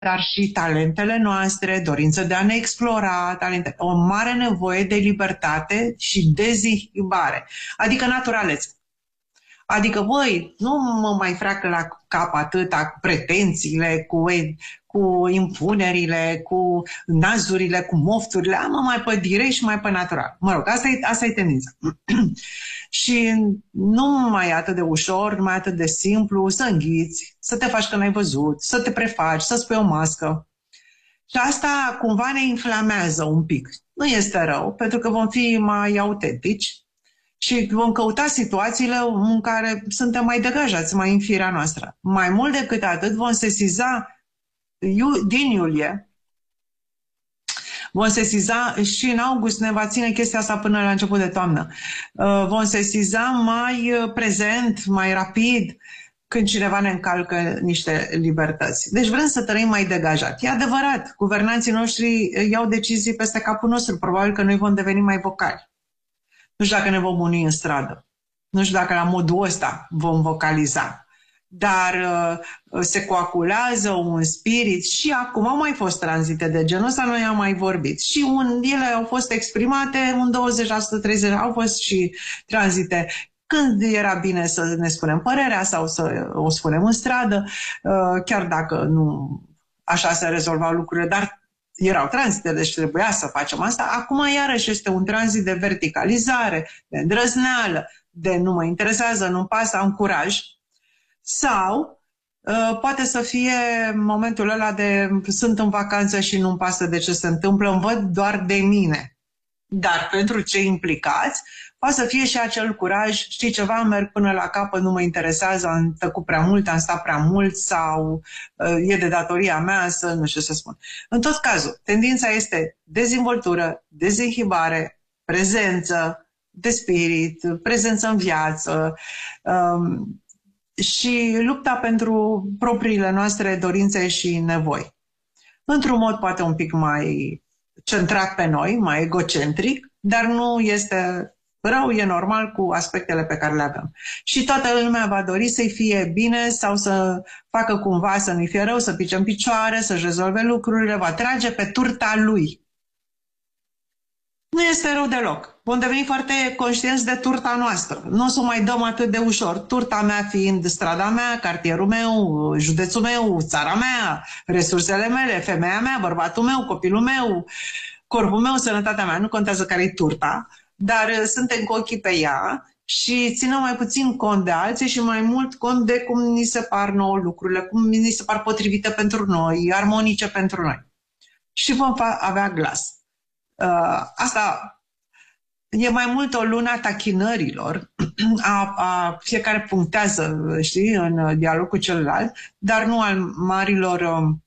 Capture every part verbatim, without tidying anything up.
dar și talentele noastre, dorință de a ne explora talente, o mare nevoie de libertate și dezinhibare, adică naturalețe. Adică, băi, nu mă mai freacă la cap atâta cu pretențiile, cu, cu impunerile, cu nazurile, cu mofturile, am mai pe direct și mai pe natural. Mă rog, asta e, asta e tendința. Și nu mai e atât de ușor, nu mai e atât de simplu să înghiți, să te faci că n-ai văzut, să te prefaci, să spui o mască. Și asta cumva ne inflamează un pic. Nu este rău, pentru că vom fi mai autentici și vom căuta situațiile în care suntem mai degajați, mai în firea noastră. Mai mult decât atât, vom sesiza din iulie, vom sesiza și în august, ne va ține chestia asta până la început de toamnă, vom sesiza mai prezent, mai rapid, când cineva ne încalcă niște libertăți. Deci vrem să trăim mai degajat. E adevărat, guvernanții noștri iau decizii peste capul nostru, probabil că noi vom deveni mai vocali. Nu știu dacă ne vom uni în stradă. Nu știu dacă la modul ăsta vom vocaliza. Dar uh, se coagulează un spirit și acum au mai fost tranzite de genul ăsta, noi am mai vorbit. Și un, ele au fost exprimate, un douăzeci la sută, treizeci la sută au fost și tranzite. Când era bine să ne spunem părerea sau să o spunem în stradă, uh, chiar dacă nu așa se rezolvau lucrurile, dar erau tranzite, deci trebuia să facem asta. Acum iarăși este un tranzit de verticalizare, de îndrăzneală, de nu mă interesează, nu-mi pasă, am curaj. Sau uh, poate să fie momentul ăla de sunt în vacanță și nu-mi pasă de ce se întâmplă, îmi văd doar de mine. Dar pentru cei implicați, poate să fie și acel curaj, știi ceva, merg până la capăt, nu mă interesează, am tăcut prea mult, am stat prea mult sau uh, e de datoria mea să nu știu să spun. În tot cazul, tendința este dezvoltură, dezinhibare, prezență de spirit, prezență în viață um, și lupta pentru propriile noastre dorințe și nevoi. Într-un mod poate un pic mai centrat pe noi, mai egocentric, dar nu este rău, e normal cu aspectele pe care le avem. Și toată lumea va dori să-i fie bine sau să facă cumva să nu-i fie rău, să pice în picioare, să-și rezolve lucrurile, va trage pe turta lui. Nu este rău deloc. Vom deveni foarte conștienți de turta noastră. Nu o să o mai dăm atât de ușor. Turta mea fiind strada mea, cartierul meu, județul meu, țara mea, resursele mele, femeia mea, bărbatul meu, copilul meu, corpul meu, sănătatea mea. Nu contează care-i turta, dar suntem cu ochii pe ea și ținem mai puțin cont de alții și mai mult cont de cum ni se par nouă lucrurile, cum ni se par potrivite pentru noi, armonice pentru noi. Și vom avea glas. Uh, asta e mai mult o lună a tachinărilor, a, a, fiecare punctează, știi, în dialog cu celălalt, dar nu al marilor um,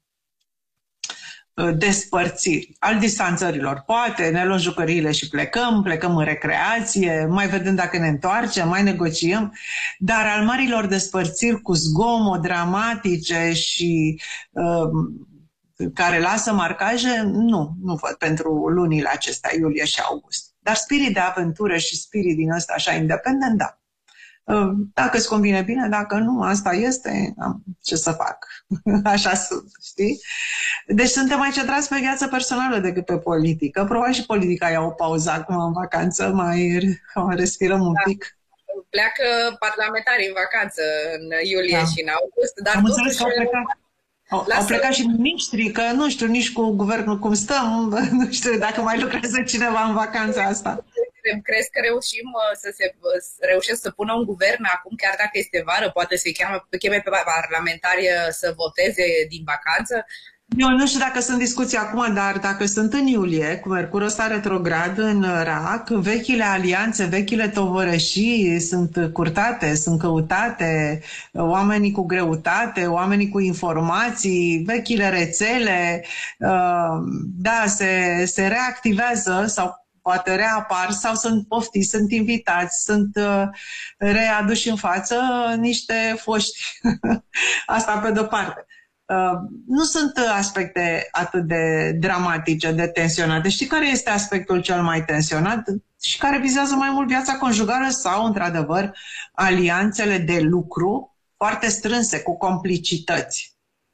despărțiri, al distanțărilor. Poate ne luăm jucăriile și plecăm, plecăm în recreație, mai vedem dacă ne întoarcem, mai negociem, dar al marilor despărțiri cu zgomot dramatice și um, care lasă marcaje, nu, nu văd pentru lunile acestea, iulie și august. Dar spirit de aventură și spirit din ăsta așa independent, da. Dacă îți convine bine, dacă nu, asta este, am ce să fac. Așa sunt, știi? Deci suntem mai centrați pe viața personală decât pe politică. Probabil și politica ia o pauză acum în vacanță, mai respirăm un pic. Pleacă parlamentarii în vacanță în iulie da. și în august, dar am totuși... înțeles că au plecat. Au, au plecat și miniștrii, că nu știu nici cu guvernul cum stăm, nu știu dacă mai lucrează cineva în vacanța asta. Crezi că reușim să se reușesc să pună un guvern acum, chiar dacă este vară, poate să-i cheme pe parlamentari să voteze din vacanță? Eu nu știu dacă sunt discuții acum, dar dacă sunt în iulie, cu Mercurul ăsta retrograd în rac, vechile alianțe, vechile tovărășii sunt curtate, sunt căutate, oamenii cu greutate, oamenii cu informații, vechile rețele, da, se, se reactivează sau poate reapar sau sunt poftiți, sunt invitați, sunt readuși în față niște foști. Asta pe de-o parte. Uh, nu sunt aspecte atât de dramatice, de tensionate. Știi care este aspectul cel mai tensionat și care vizează mai mult viața conjugală sau, într-adevăr, alianțele de lucru foarte strânse, cu complicități.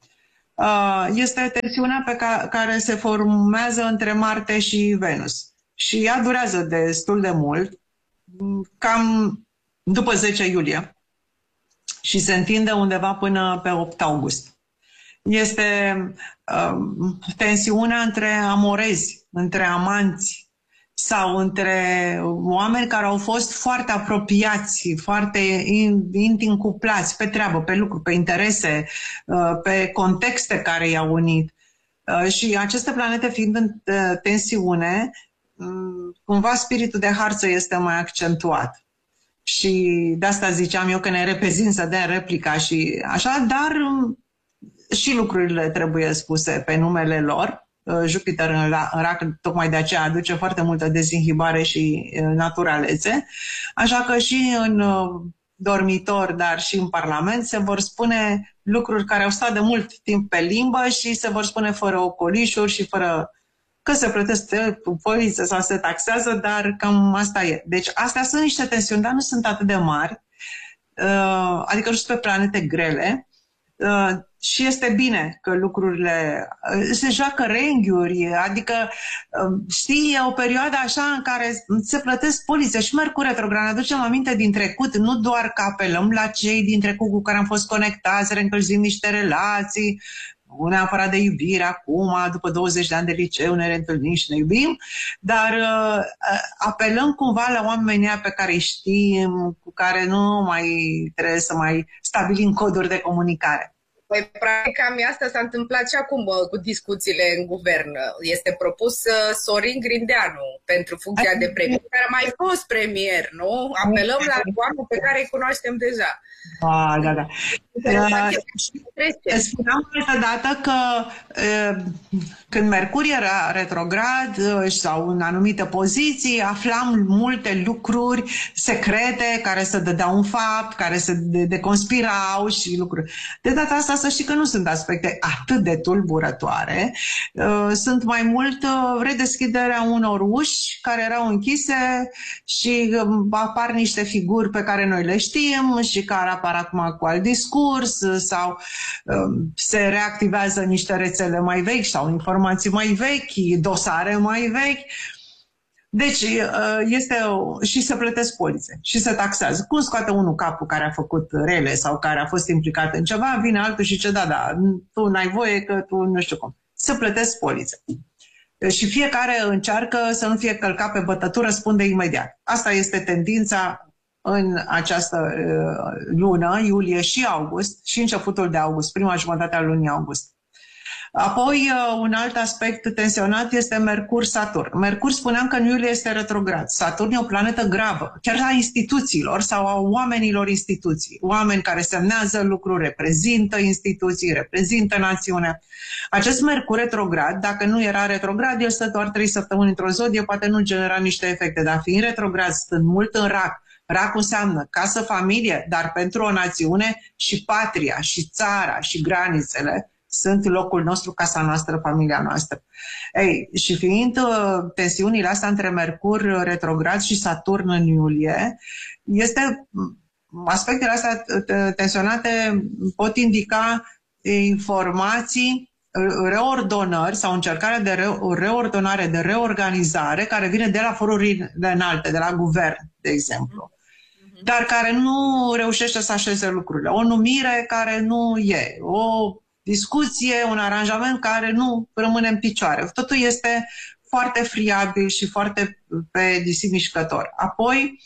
Este tensiunea pe ca care se formează între Marte și Venus. Și ea durează destul de mult, cam după zece iulie. Și se întinde undeva până pe opt august. Este uh, tensiunea între amorezi, între amanți sau între oameni care au fost foarte apropiați, foarte intim cuplați pe treabă, pe lucruri, pe interese, uh, pe contexte care i-au unit. Uh, și aceste planete fiind în uh, tensiune, um, cumva spiritul de harță este mai accentuat. Și de asta ziceam eu că ne repezim să dea replica și așa, dar și lucrurile trebuie spuse pe numele lor. Jupiter în Rac tocmai de aceea aduce foarte multă dezinhibare și naturalețe. Așa că și în dormitor, dar și în Parlament se vor spune lucruri care au stat de mult timp pe limbă și se vor spune fără ocolișuri și fără că se plătesc poliță sau se taxează, dar cam asta e. Deci astea sunt niște tensiuni, dar nu sunt atât de mari, adică nu sunt pe planete grele și este bine că lucrurile se joacă renghiuri, adică știi, e o perioadă așa în care se plătesc polițe și Mercur retrograd. Aducem aminte din trecut, nu doar că apelăm la cei din trecut cu care am fost conectați, reîncălzim niște relații, nu neapărat de iubire acum, după douăzeci de ani de liceu ne reîntâlnim și ne iubim, dar uh, apelăm cumva la oamenii pe care îi știm, cu care nu mai trebuie să mai stabilim coduri de comunicare. Păi, practic, cam asta s-a întâmplat și acum cu discuțiile în guvern. Este propus uh, Sorin Grindeanu pentru funcția de premier, care a mai fost premier, nu? Apelăm la oameni pe care îi cunoaștem deja. Ah, da, da. Spuneam altă dată că uh, când Mercur era retrograd uh, sau în anumite poziții, aflam multe lucruri secrete care se dădeau în fapt, care se deconspirau și lucruri. De data asta să știi că nu sunt aspecte atât de tulburătoare. Uh, sunt mai mult uh, redeschiderea unor uși care erau închise și uh, apar niște figuri pe care noi le știm și care apar acum cu alt discurs sau um, se reactivează niște rețele mai vechi sau informații mai vechi, dosare mai vechi. Deci este și se plătesc polițe și se taxează. Cum scoate unul capul care a făcut rele sau care a fost implicat în ceva, vine altul și ce da, da, tu n-ai voie că tu nu știu cum. Se plătesc polițe. Și fiecare încearcă să nu fie călcat pe bătătură, răspunde imediat. Asta este tendința în această lună, iulie și august, și începutul de august, prima jumătate a lunii august. Apoi, un alt aspect tensionat este Mercur-Saturn. Mercur spuneam că în iulie este retrograd. Saturn e o planetă gravă, chiar a instituțiilor sau a oamenilor instituții. Oameni care semnează lucruri, reprezintă instituții, reprezintă națiunea. Acest Mercur retrograd, dacă nu era retrograd, el stă doar trei săptămâni într-o zodie, poate nu genera niște efecte, dar fiind retrograd, stând mult în Rac, Rac înseamnă casă, familie, dar pentru o națiune și patria, și țara, și granițele sunt locul nostru, casa noastră, familia noastră. Ei, și fiind uh, tensiunile astea între Mercur retrograd și Saturn în iulie, este, aspectele astea tensionate pot indica informații, reordonări sau încercarea de re reordonare, de reorganizare care vine de la forurile înalte, de la guvern, de exemplu, dar care nu reușește să așeze lucrurile. O numire care nu e, o discuție, un aranjament care nu rămâne în picioare. Totul este foarte friabil și foarte pe disip mișcător. Apoi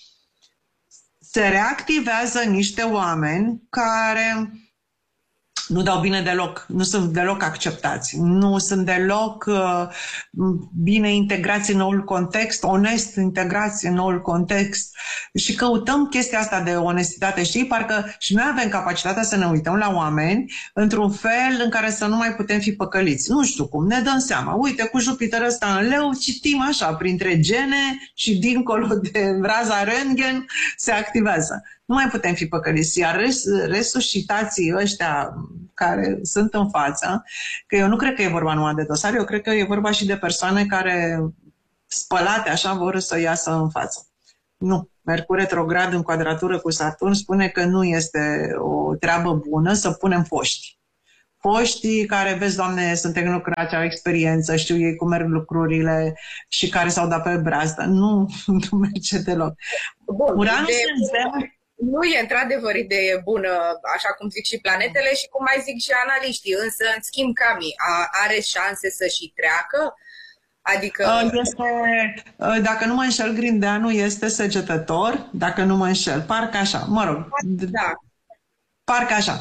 se reactivează niște oameni care nu dau bine deloc, nu sunt deloc acceptați, nu sunt deloc uh, bine integrați în noul context, onest integrați în noul context și căutăm chestia asta de onestitate, știi? Parcă și noi avem capacitatea să ne uităm la oameni într-un fel în care să nu mai putem fi păcăliți. Nu știu cum, ne dăm seama. Uite, cu Jupiter ăsta în Leu citim așa, printre gene și dincolo de raza Röntgen se activează. Nu mai putem fi păcăliți, iar resuscitații ăștia care sunt în față, că eu nu cred că e vorba numai de dosare, eu cred că e vorba și de persoane care, spălate așa, vor să iasă în față. Nu. Mercur retrograd în quadratură cu Saturn spune că nu este o treabă bună să punem foști. foștii care, vezi, Doamne, sunt tehnocrați, au experiență, știu ei cum merg lucrurile și care s-au dat pe brazdă. Nu, nu merge deloc. Bun, Uranul de... se înzemă. Nu e într-adevăr idee bună, așa cum zic și planetele și cum mai zic și analiștii, însă, în schimb, Cami, are șanse să și treacă? Adică... Este, dacă nu mă înșel, Grindeanu este săgetător, dacă nu mă înșel, parcă așa, mă rog. Da. Parcă așa.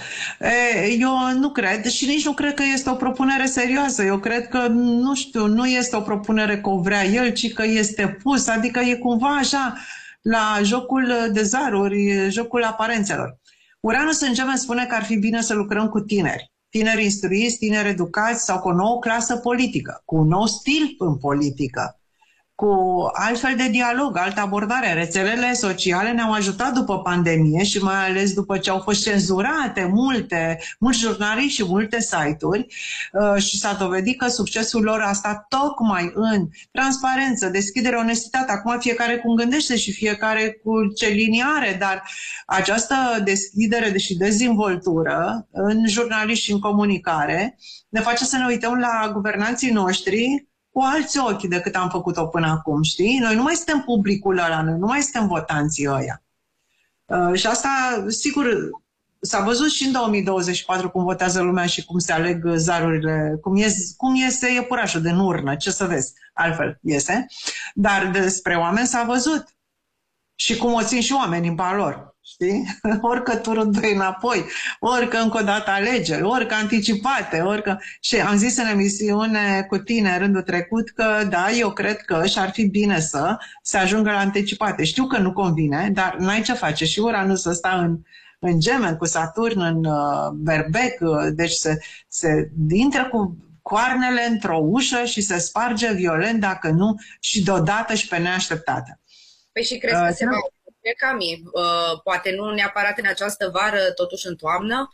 Eu nu cred și nici nu cred că este o propunere serioasă. Eu cred că, nu știu, nu este o propunere că o vrea el, ci că este pus, adică e cumva așa la jocul de zaruri, jocul aparențelor. Uranul Sângeme spune că ar fi bine să lucrăm cu tineri. Tineri instruiți, tineri educați sau cu o nouă clasă politică, cu un nou stil în politică, cu altfel de dialog, altă abordare. Rețelele sociale ne-au ajutat după pandemie și mai ales după ce au fost cenzurate multe, mulți jurnaliști și multe site-uri uh, și s-a dovedit că succesul lor a stat tocmai în transparență, deschidere, onestitate. Acum fiecare cum gândește și fiecare cu ce linie are, dar această deschidere și dezvoltură în jurnaliști și în comunicare ne face să ne uităm la guvernanții noștri cu alți ochi decât am făcut-o până acum, știi? Noi nu mai suntem publicul ăla, noi nu mai suntem votanții ăia. Uh, și asta, sigur, s-a văzut și în două mii douăzeci și patru cum votează lumea și cum se aleg zarurile, cum ies, cum iese iepurașul din urnă, ce să vezi, altfel iese. Dar despre oameni s-a văzut. Și cum o țin și oamenii în lor. Știi? Orică turul doi înapoi, orică încă o dată alegeri, orică anticipate, orică... Și am zis în emisiune cu tine rândul trecut că da, eu cred că și-ar fi bine să se ajungă la anticipate. Știu că nu convine, dar n-ai ce face. Și Uranus să sta în, în Gemeni, cu Saturn în uh, Berbec, uh, deci se, se intră cu coarnele într-o ușă și se sparge violent, dacă nu, și deodată și pe neașteptată. Păi și crezi că uh, se va... Cami, uh, poate nu neapărat în această vară, totuși în toamnă?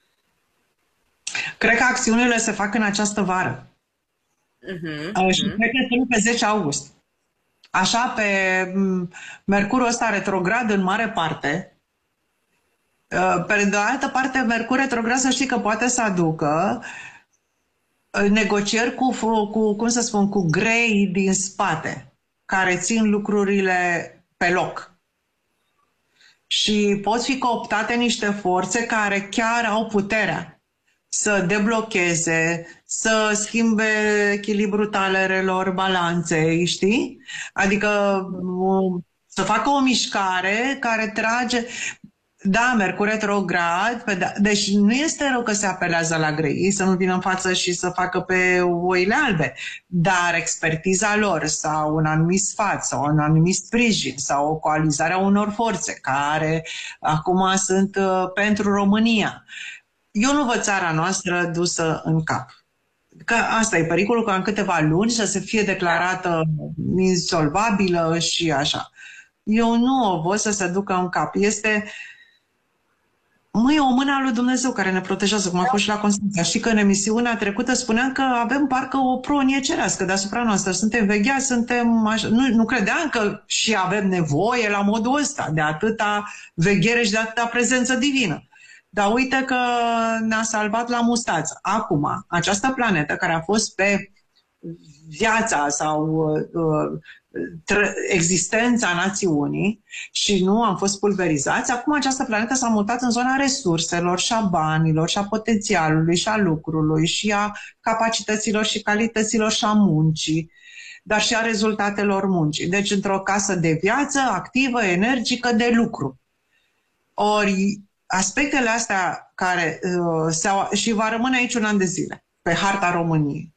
Cred că acțiunile se fac în această vară. Uh-huh, uh, și uh-huh. cred că sunt pe zece august. Așa, pe Mercurul ăsta retrograd în mare parte. Uh, pe de altă parte, Mercur retrograd, să știi că poate să aducă negocieri cu, cu, cum să spun, cu grei din spate, care țin lucrurile pe loc. Și pot fi cooptate niște forțe care chiar au puterea să deblocheze, să schimbe echilibrul talerelor, balanței, știi? Adică să facă o mișcare care trage... Da, Mercur retrograd, deci nu este rău că se apelează la grei, să nu vină în față și să facă pe oile albe, dar expertiza lor sau un anumit sfat sau un anumit sprijin sau o coalizare a unor forțe care acum sunt uh, pentru România. Eu nu văd țara noastră dusă în cap. Că asta e pericolul, ca în câteva luni să se fie declarată insolvabilă și așa. Eu nu o văd să se ducă în cap. Este... Măi, o mână a lui Dumnezeu care ne protejează, cum a fost și la Constanța. Știi că în emisiunea trecută spuneam că avem parcă o pronie cerească deasupra noastră. Suntem vegheați, suntem așa. Nu, nu credeam că și avem nevoie la modul ăsta de atâta veghere și de atâta prezență divină. Dar uite că ne-a salvat la mustață. Acum, această planetă care a fost pe viața sau uh, existența națiunii și nu am fost pulverizați, acum această planetă s-a mutat în zona resurselor și a banilor și a potențialului și a lucrului și a capacităților și calităților și a muncii, dar și a rezultatelor muncii. Deci într-o casă de viață activă, energică, de lucru. Ori aspectele astea care uh, se-au, și va rămâne aici un an de zile pe harta României.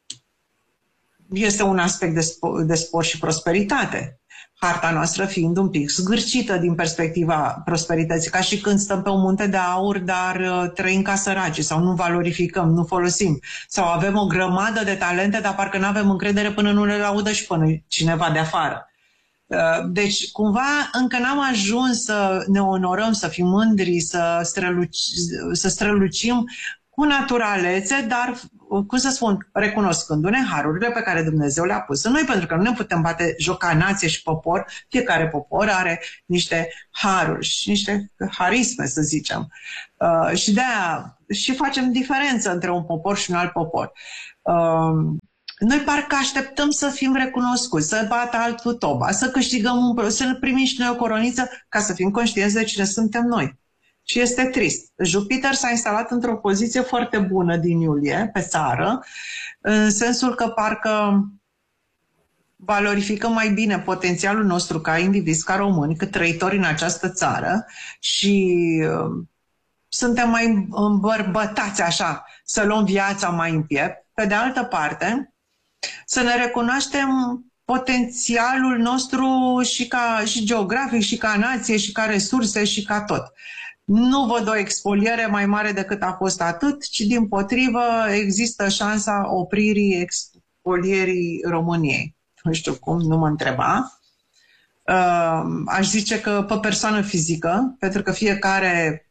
Este un aspect de, spo- de spor și prosperitate. Harta noastră fiind un pic zgârcită din perspectiva prosperității, ca și când stăm pe un munte de aur, dar uh, trăim ca săraci sau nu valorificăm, nu folosim. Sau avem o grămadă de talente, dar parcă nu avem încredere până nu le laudă și până cineva de afară. Uh, deci, cumva, încă n-am ajuns să ne onorăm, să fim mândri, să, străluci, să strălucim cu naturalețe, dar cum să spun, recunoscându-ne harurile pe care Dumnezeu le-a pus în noi, pentru că nu ne putem bate joc ca nație și popor. Fiecare popor are niște haruri și niște harisme, să zicem. Uh, și de-aia și facem diferență între un popor și un alt popor. Uh, Noi parcă așteptăm să fim recunoscuți, să bată altul toba, să câștigăm, un, să primim și noi o coroniță ca să fim conștienți de cine suntem noi. Și este trist. Jupiter s-a instalat într-o poziție foarte bună din iulie, pe țară, în sensul că parcă valorificăm mai bine potențialul nostru ca indivizi, ca români, cât trăitori în această țară și uh, suntem mai îmbărbătați așa, să luăm viața mai în piept. Pe de altă parte, să ne recunoaștem potențialul nostru și, ca, și geografic, și ca nație, și ca resurse, și ca tot. Nu văd o expoliere mai mare decât a fost atât, ci dimpotrivă există șansa opririi expolierii României. Nu știu cum, nu mă întreba. Aș zice că pe persoană fizică, pentru că fiecare...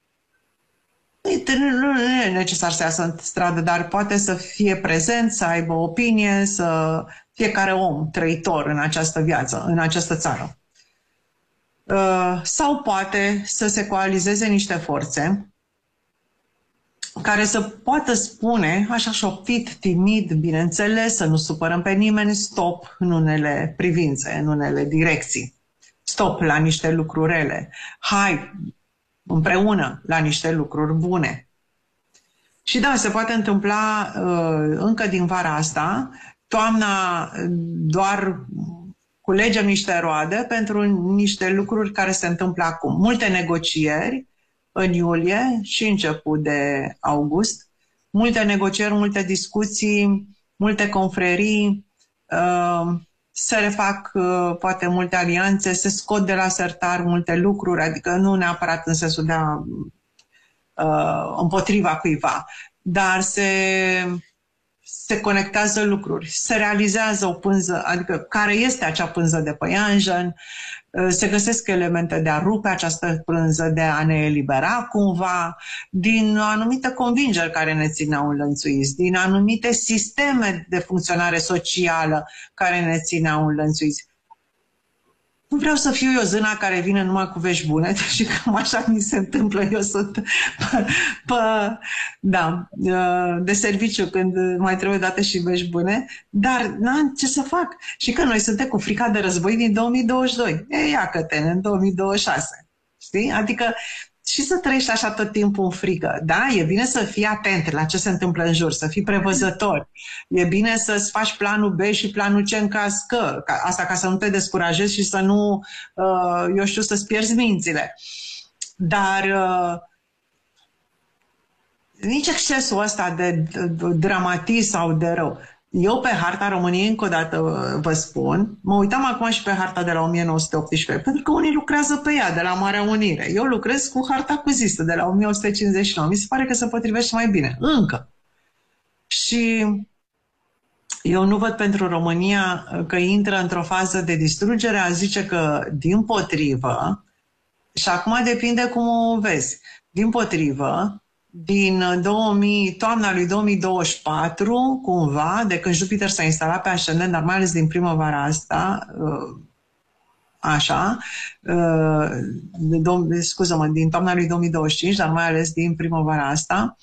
Nu e necesar să iasă în stradă, dar poate să fie prezent, să aibă opinie, să fiecare om trăitor în această viață, în această țară. Sau poate să se coalizeze niște forțe care să poată spune, așa șoptit, timid, bineînțeles, să nu supărăm pe nimeni, stop în unele privințe, în unele direcții. Stop la niște lucruri rele. Hai, împreună la niște lucruri bune. Și da, se poate întâmpla uh, încă din vara asta, toamna doar culegem niște roade pentru niște lucruri care se întâmplă acum. Multe negocieri în iulie și început de august, multe negocieri, multe discuții, multe confrerii, uh, se refac uh, poate multe alianțe, se scot de la sertar multe lucruri, adică nu neapărat în sensul de a, uh, împotriva cuiva, dar se, se conectează lucruri, se realizează o pânză, adică care este acea pânză de păianjen, uh, se găsesc elemente de a rupe această pânză, de a ne elibera cumva din anumite convingeri care ne țineau înlănțuiți, din anumite sisteme de funcționare socială care ne țineau înlănțuiți. Nu vreau să fiu eu zâna care vine numai cu vești bune, și cam așa mi se întâmplă. Eu sunt pe, pe, da, de serviciu când mai trebuie date și vești bune, dar n-am ce să fac. Și că noi suntem cu frica de război din două mii douăzeci și doi. E, iacă-te, în două mii douăzeci și șase. Știi? Adică și să trăiești așa tot timpul în frică. Da, e bine să fii atent la ce se întâmplă în jur, să fii prevăzător. E bine să-ți faci planul B și planul C în caz că. Asta ca să nu te descurajezi și să nu, eu știu, să-ți pierzi mințile. Dar nici excesul ăsta de dramatism sau de rău. Eu pe harta României, încă o dată vă spun, mă uitam acum și pe harta de la o mie nouă sute optsprezece, pentru că unii lucrează pe ea, de la Marea Unire. Eu lucrez cu harta cuzistă, de la o mie o sută cincizeci și nouă. Mi se pare că se potrivește mai bine. Încă. Și eu nu văd pentru România că intră într-o fază de distrugere, a zice că dimpotrivă, și acum depinde cum o vezi, dimpotrivă, din două mii, toamna lui două mii douăzeci și patru, cumva, de când Jupiter s-a instalat pe ascendent, dar mai ales din primăvara asta, așa, scuză-mă, din toamna lui două mii douăzeci și cinci, dar mai ales din primăvara asta,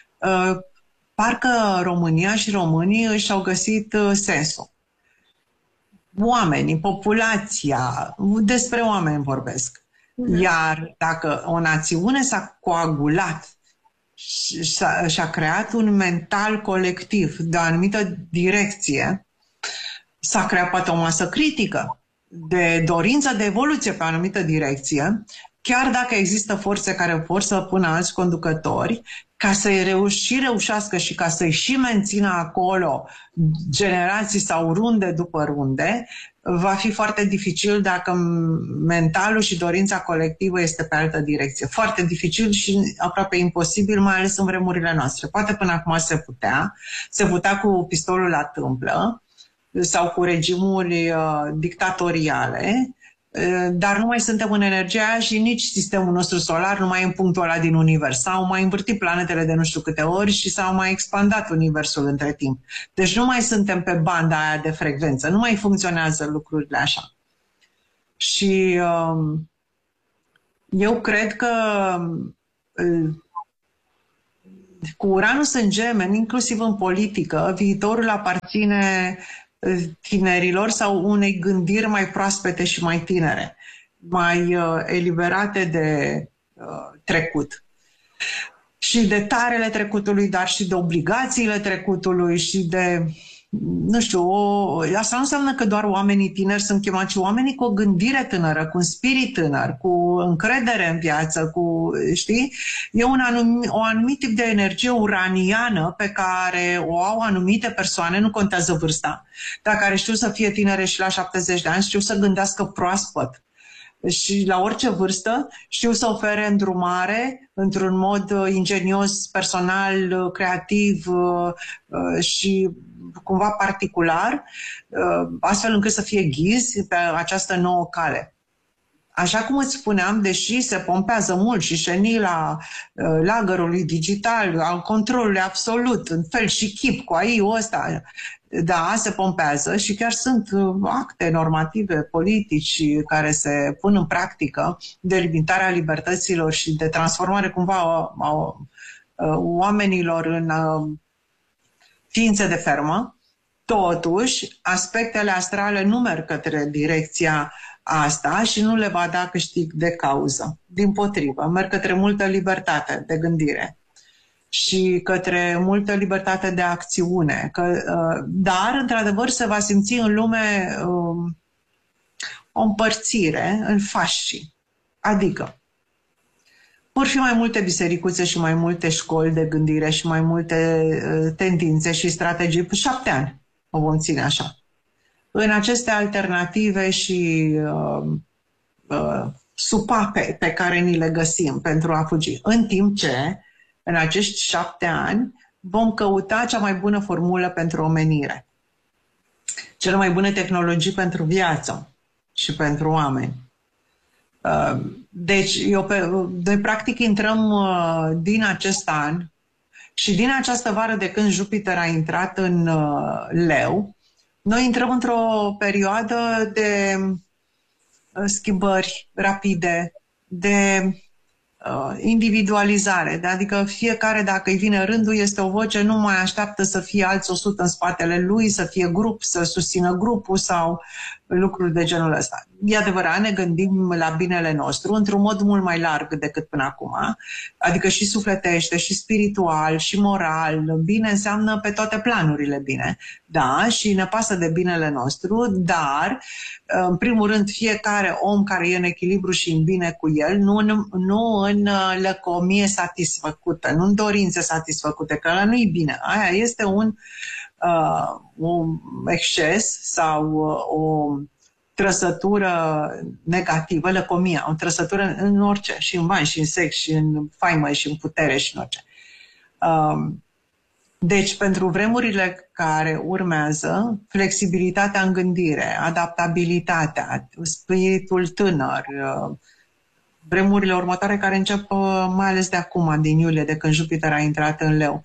parcă România și românii își au găsit sensul. Oamenii, populația, despre oameni vorbesc. Iar dacă o națiune s-a coagulat și-a creat un mental colectiv de o anumită direcție, s-a creat poate o masă critică de dorință de evoluție pe o anumită direcție, chiar dacă există forțe care vor să pună alți conducători, ca să-i reuși, și reușească și ca să-i și mențină acolo generații sau runde după runde, va fi foarte dificil dacă mentalul și dorința colectivă este pe altă direcție. Foarte dificil și aproape imposibil, mai ales în vremurile noastre. Poate până acum se putea, se putea cu pistolul la tâmplă sau cu regimuri uh, dictatoriale, dar nu mai suntem în energia aia și nici sistemul nostru solar nu mai e în punctul ăla din univers. S-au mai învârtit planetele de nu știu câte ori și s-au mai expandat universul între timp. Deci nu mai suntem pe banda aia de frecvență, nu mai funcționează lucrurile așa. Și um, eu cred că um, cu Uranus în Gemeni, inclusiv în politică, viitorul aparține tinerilor sau unei gândiri mai proaspete și mai tinere, mai uh, eliberate de uh, trecut. Și de tarele trecutului, dar și de obligațiile trecutului și de, nu știu, o, asta nu înseamnă că doar oamenii tineri sunt chemați, ci oamenii cu o gândire tânără, cu un spirit tânăr, cu încredere în viață, cu, știi? E un anumit, o anumit tip de energie uraniană pe care o au anumite persoane, nu contează vârsta, dar care știu să fie tinere și la șaptezeci de ani, știu să gândească proaspăt. Și la orice vârstă știu să ofere îndrumare într-un mod ingenios, personal, creativ și cumva particular, astfel încât să fie ghizi pe această nouă cale. Așa cum îți spuneam, deși se pompează mult și șenila lagărului digital, al controlului absolut, în fel și chip, cu A I-ul ăsta, da, se pompează și chiar sunt acte normative, politici care se pun în practică de limitarea libertăților și de transformare cumva a, a, a oamenilor în a, ființe de fermă. Totuși, aspectele astrale nu merg către direcția asta și nu le va da câștig de cauză. Dimpotrivă, merg către multă libertate de gândire și către multă libertate de acțiune. Că, dar, într-adevăr, se va simți în lume um, o împărțire în fascii. Adică, vor fi mai multe bisericuțe și mai multe școli de gândire și mai multe uh, tendințe și strategii. Șapte ani o vom ține așa. În aceste alternative și uh, uh, supape pe care ni le găsim pentru a fugi. În timp ce, în acești șapte ani, vom căuta cea mai bună formulă pentru omenire. Cele mai bune tehnologii pentru viață și pentru oameni. Uh, deci, eu pe, noi practic intrăm uh, din acest an și din această vară de când Jupiter a intrat în uh, Leu, noi intrăm într-o perioadă de uh, schimbări rapide, de uh, individualizare, de, adică fiecare, dacă îi vine rândul, este o voce, nu mai așteaptă să fie alți o sută în spatele lui, să fie grup, să susțină grupul sau lucruri de genul ăsta. E adevărat, ne gândim la binele nostru într-un mod mult mai larg decât până acum, adică și sufletește, și spiritual, și moral. Bine înseamnă pe toate planurile bine, da, și ne pasă de binele nostru, dar, în primul rând, fiecare om care e în echilibru și în bine cu el, nu în, nu în lăcomie satisfăcută, nu în dorințe satisfăcute, că ăla nu-i bine. Aia este un Uh, un exces sau uh, o trăsătură negativă, lăcomia, o trăsătură în orice, și în bani, și în sex, și în faimă, și în putere, și în orice. Uh, deci, pentru vremurile care urmează, flexibilitatea în gândire, adaptabilitatea, spiritul tânăr, uh, vremurile următoare care încep uh, mai ales de acum, din iulie, de când Jupiter a intrat în Leu,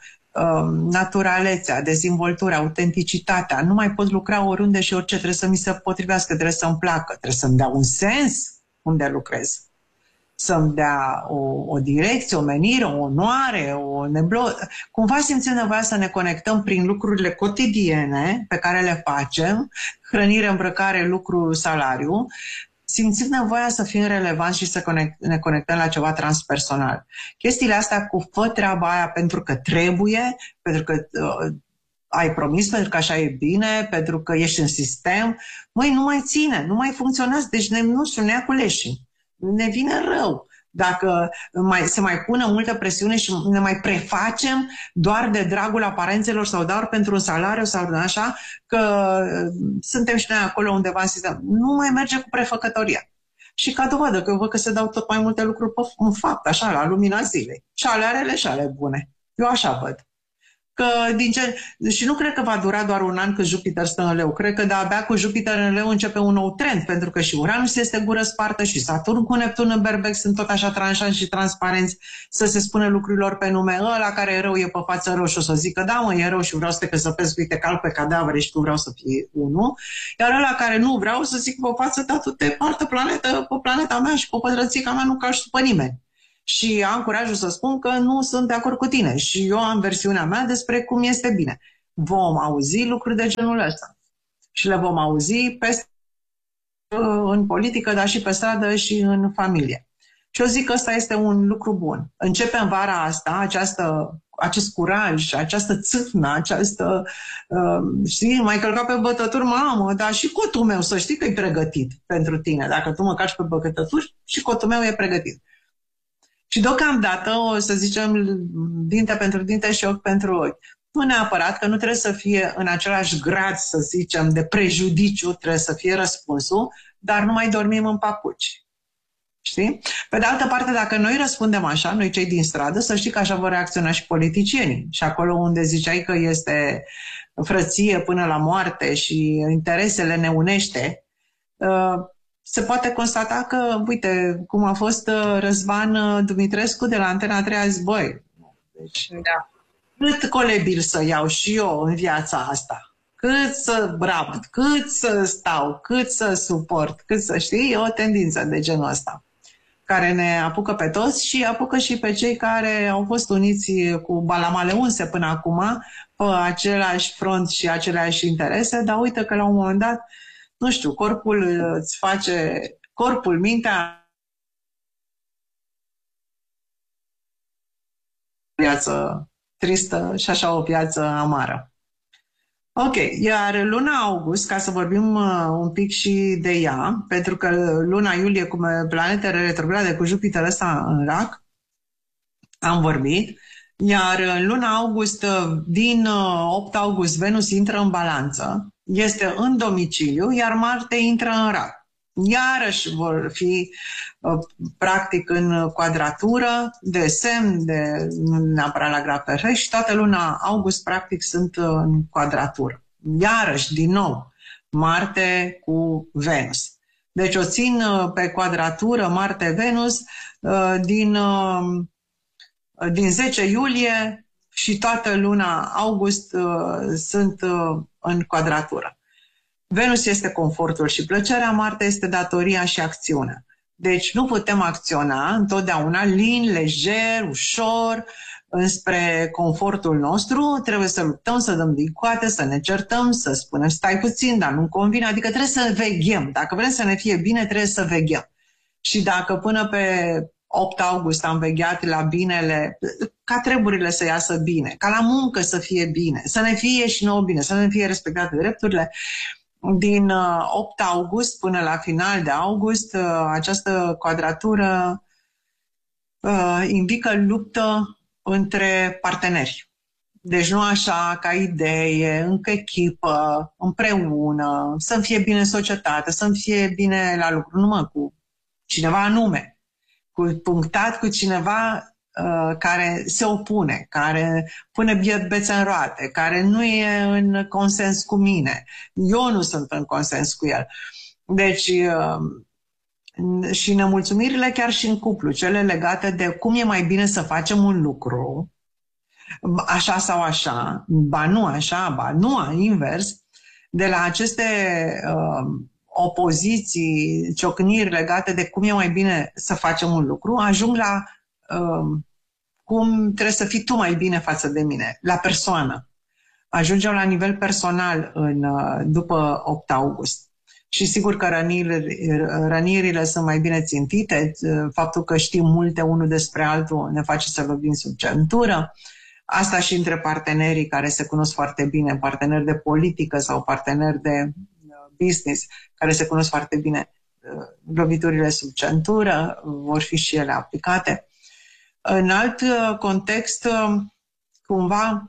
naturalețea, dezvoltarea, autenticitatea. Nu mai pot lucra oriunde și orice, trebuie să mi se potrivească, trebuie să-mi placă, trebuie să-mi dea un sens unde lucrez, să-mi dea o, o direcție, o menire, o onoare, o neblo... Cumva simțim nevoia să ne conectăm prin lucrurile cotidiene pe care le facem, hrănire, îmbrăcare, lucru, salariu, simțim nevoia să fim relevanți și să conect, ne conectăm la ceva transpersonal. Chestiile astea cu fă treaba aia pentru că trebuie, pentru că uh, ai promis, pentru că așa e bine, pentru că ești în sistem, măi, nu mai ține, nu mai funcționează, deci ne, nu știu, ne ia cu leșii. Ne vine rău dacă mai, se mai pune multă presiune și ne mai prefacem doar de dragul aparențelor sau doar pentru un salariu sau așa, că suntem și noi acolo undeva în sistem. Nu mai merge cu prefăcătoria. Și ca dovadă că eu văd că se dau tot mai multe lucruri pe, în fapt, așa, la lumina zilei. Și ale rele și ale bune. Eu așa văd. Că din ce... Și nu cred că va dura doar un an că Jupiter stă în Leu. Cred că de-abia cu Jupiter în Leu începe un nou trend, pentru că și Uranus este gură spartă și Saturn cu Neptun în berbec sunt tot așa tranșanți și transparenți să se spune lucrurilor pe nume. Ăla care e rău e pe față rău și o să zică da mă, e rău și vreau să te căsăpesc, uite, calc pe cadavre și tu vreau să fii unul. Iar ăla care nu vreau să zic pe față, da, tu te partă planetă, pe planeta mea și pe pătrățica mea nu calci pe nimeni. Și am curajul să spun că nu sunt de acord cu tine și eu am versiunea mea despre cum este bine. Vom auzi lucruri de genul ăsta și le vom auzi peste, în politică, dar și pe stradă și în familie. Și eu zic că ăsta este un lucru bun. Începem vara asta, această, acest curaj, această țâfnă, această, uh, știi, mai călca pe bătături, mamă, dar și cotul meu, să știi că e pregătit pentru tine. Dacă tu mă calci pe bătături, și cotul meu e pregătit. Și deocamdată, o să zicem, dinte pentru dinte și ochi pentru ochi. Nu neapărat că nu trebuie să fie în același grad, să zicem, de prejudiciu, trebuie să fie răspunsul, dar nu mai dormim în papuci. Știi? Pe de altă parte, dacă noi răspundem așa, noi cei din stradă, să știi că așa vor reacționa și politicienii. Și acolo unde ziceai că este frăție până la moarte și interesele ne unește, se poate constata că, uite, cum a fost Răzvan Dumitrescu de la Antena trei, a zis, băi, deci, da. Cât colebil să iau și eu în viața asta, cât să brab, cât să stau, cât să suport, cât să știi, e o tendință de genul ăsta, care ne apucă pe toți și apucă și pe cei care au fost uniți cu balamale unse până acum, pe același front și aceleași interese, dar uite că la un moment dat, nu știu, corpul îți face, corpul, mintea, viață tristă și așa o viață amară. Ok, iar luna august, ca să vorbim uh, un pic și de ea, pentru că luna iulie, cum planetele retrograde cu Jupiter ăsta în rac, am vorbit, iar în luna august, din uh, opt august, Venus intră în balanță, este în domiciliu, iar Marte intră în rac. Iarăși vor fi uh, practic în quadratură, de semn, de neapărat la grad perfect și toată luna august practic sunt uh, în quadratură. Iarăși, din nou, Marte cu Venus. Deci o țin uh, pe quadratură Marte-Venus uh, din, uh, din zece iulie și toată luna august uh, sunt uh, în quadratură. Venus este confortul și plăcerea, Marte este datoria și acțiunea. Deci nu putem acționa întotdeauna lin, lejer, ușor, înspre confortul nostru, trebuie să luptăm, să dăm din coate, să ne certăm, să spunem stai puțin, dar nu-mi convine, adică trebuie să veghem. Dacă vrem să ne fie bine, trebuie să veghem. Și dacă până pe opt august am vegheat la binele, ca treburile să iasă bine, ca la muncă să fie bine, să ne fie și nouă bine, să ne fie respectate drepturile, din opt august până la final de august, această quadratură indică luptă între parteneri. Deci nu așa ca idee, încă echipă, împreună, să-mi fie bine în societate, să-mi fie bine la lucru, numai cu cineva anume, cu punctat cu cineva uh, care se opune, care pune bețe în roate, care nu e în consens cu mine. Eu nu sunt în consens cu el. Deci, uh, și nemulțumirile chiar și în cuplu, cele legate de cum e mai bine să facem un lucru, așa sau așa, ba nu așa, ba nu, invers, de la aceste uh, opoziții, ciocniri legate de cum e mai bine să facem un lucru, ajung la uh, cum trebuie să fii tu mai bine față de mine, la persoană. Ajungem la nivel personal în, uh, după opt august. Și sigur că rănirile, rănirile sunt mai bine țintite, faptul că știm multe unul despre altul ne face să lovim sub centură. Asta și între partenerii care se cunosc foarte bine, parteneri de politică sau parteneri de business, care se cunosc foarte bine, loviturile sub centură vor fi și ele aplicate. În alt context, cumva,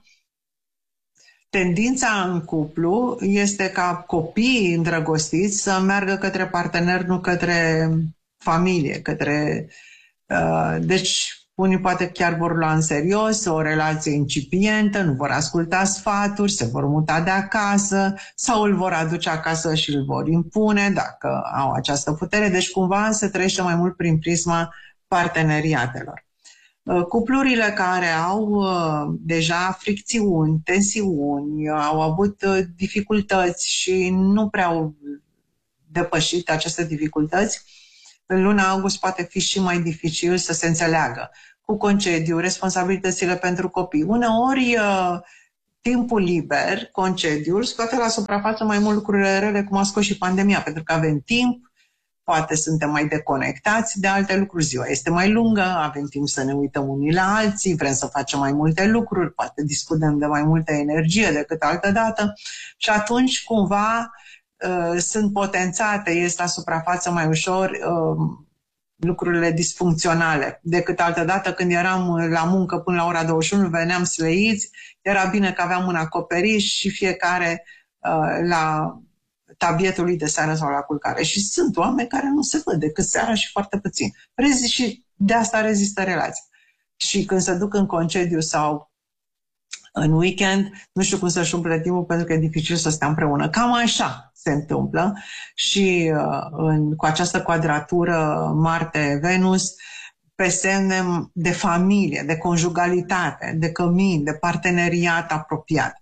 tendința în cuplu este ca copiii îndrăgostiți să meargă către partener, nu către familie, către... Uh, deci, unii poate chiar vor lua în serios o relație incipientă, nu vor asculta sfaturi, se vor muta de acasă sau îl vor aduce acasă și îl vor impune dacă au această putere. Deci cumva se trăiește mai mult prin prisma parteneriatelor. Cuplurile care au deja fricțiuni, tensiuni, au avut dificultăți și nu prea au depășit aceste dificultăți, în luna august poate fi și mai dificil să se înțeleagă cu concediu, responsabilitățile pentru copii. Uneori, timpul liber, concediul, scoate la suprafață mai mult lucrurile rele, cum a scos și pandemia, pentru că avem timp, poate suntem mai deconectați de alte lucruri, ziua este mai lungă, avem timp să ne uităm unii la alții, vrem să facem mai multe lucruri, poate dispunem de mai multă energie decât altă dată și atunci cumva uh, sunt potențate, ies la suprafață mai ușor uh, lucrurile disfuncționale decât altă dată când eram la muncă până la ora douăzeci și unu, veneam sleiți, era bine că aveam un acoperiș și fiecare uh, la tabietul lui de seară sau la culcare. Și sunt oameni care nu se văd decât seara și foarte puțin. Rezi și de asta rezistă relația. Și când se duc în concediu sau în weekend, nu știu cum să-și umple timpul pentru că e dificil să stea împreună. Cam așa se întâmplă și uh, în, cu această quadratură Marte-Venus pe semne de familie, de conjugalitate, de cămin, de parteneriat apropiat.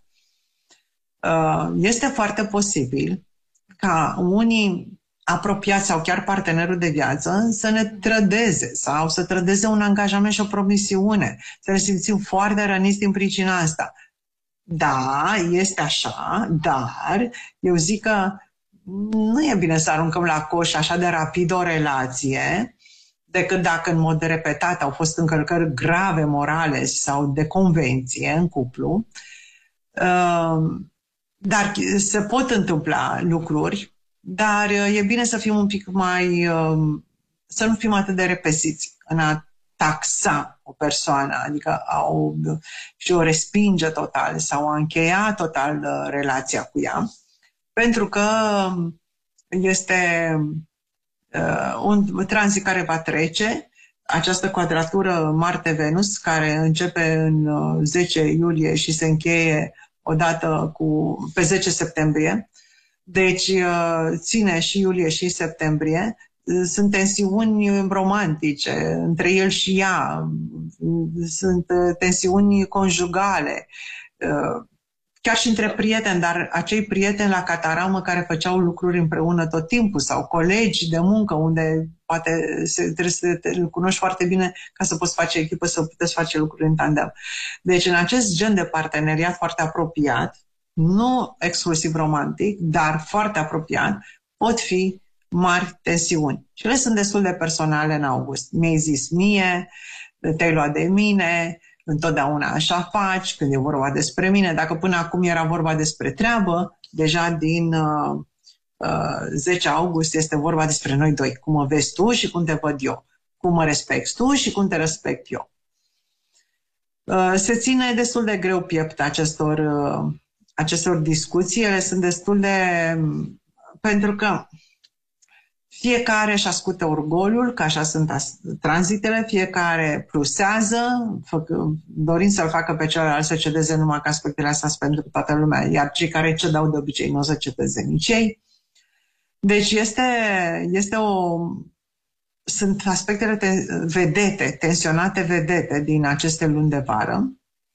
Uh, este foarte posibil ca unii apropiați sau chiar partenerul de viață să ne trădeze sau să trădeze un angajament și o promisiune, să ne simțim foarte răniți din pricina asta. Da, este așa, dar eu zic că nu e bine să aruncăm la coș așa de rapid o relație, decât dacă în mod repetat au fost încălcări grave morale sau de convenție în cuplu. Dar se pot întâmpla lucruri, dar e bine să fim un pic mai, să nu fim atât de repesiți în a taxa o persoană, adică a o, și o respinge total sau a încheia total relația cu ea, pentru că este uh, un tranzit care va trece, această quadratură Marte-Venus, care începe în zece iulie și se încheie odată cu, pe zece septembrie, deci ține și iulie și septembrie. Sunt tensiuni romantice între el și ea, sunt tensiuni conjugale, chiar și între prieteni, dar acei prieteni la cataramă care făceau lucruri împreună tot timpul sau colegi de muncă unde poate se, trebuie să te cunoști foarte bine ca să poți face echipă, să puteți face lucruri în tandem. Deci în acest gen de parteneriat foarte apropiat, nu exclusiv romantic, dar foarte apropiat, pot fi mari tensiuni. Și ele sunt destul de personale în august. Mi-ai zis mie, te-ai luat de mine, întotdeauna așa faci, când e vorba despre mine. Dacă până acum era vorba despre treabă, deja din uh, uh, zece august este vorba despre noi doi. Cum mă vezi tu și cum te văd eu. Cum mă respecti tu și cum te respect eu. Uh, se ține destul de greu piept acestor, uh, acestor discuții. Ele sunt destul de... pentru că fiecare își ascultă orgoliul, că așa sunt tranzitele, fiecare plusează, dorind să-l facă pe celălalt să cedeze numai că aspectele astea sunt pentru toată lumea, iar cei care cedau de obicei nu o să cedeze nici ei. Deci este, este o... sunt aspectele te, vedete, tensionate vedete din aceste luni de vară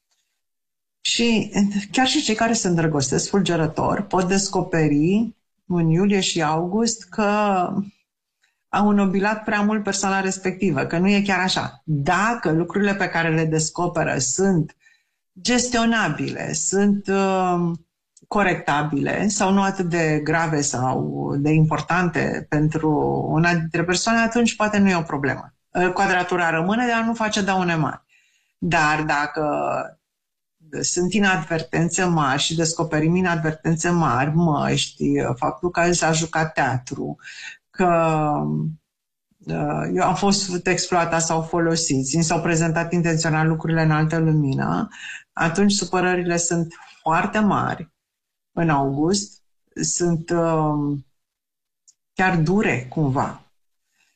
și chiar și cei care se îndrăgostesc fulgerător pot descoperi în iulie și august că au înnobilat prea mult persoana respectivă, că nu e chiar așa. Dacă lucrurile pe care le descoperă sunt gestionabile, sunt uh, corectabile sau nu atât de grave sau de importante pentru una dintre persoane, atunci poate nu e o problemă. Quadratura rămâne, dar nu face daune mari. Dar dacă sunt inadvertențe mari și descoperim inadvertențe mari, măști, faptul că s-a jucat teatru, că eu am fost exploatat sau folosiți, mi s-au prezentat intenționat lucrurile în altă lumină, atunci supărările sunt foarte mari în august, sunt chiar dure cumva.